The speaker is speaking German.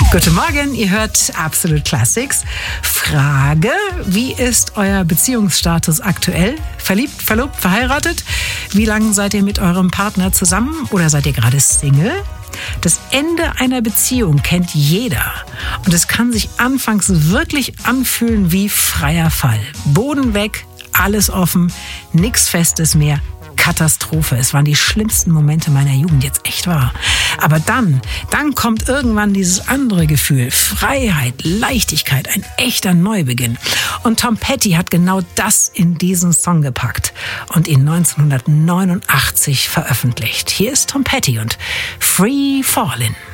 Guten Morgen, ihr hört Absolute Classics. Frage, wie ist euer Beziehungsstatus aktuell? Verliebt, verlobt, verheiratet? Wie lange seid ihr mit eurem Partner zusammen oder seid ihr gerade Single? Das Ende einer Beziehung kennt jeder. Und es kann sich anfangs wirklich anfühlen wie freier Fall. Boden weg, alles offen, nichts Festes mehr. Katastrophe. Es waren die schlimmsten Momente meiner Jugend, jetzt echt wahr. Aber dann kommt irgendwann dieses andere Gefühl. Freiheit, Leichtigkeit, ein echter Neubeginn. Und Tom Petty hat genau das in diesen Song gepackt und ihn 1989 veröffentlicht. Hier ist Tom Petty und Free Fallin'.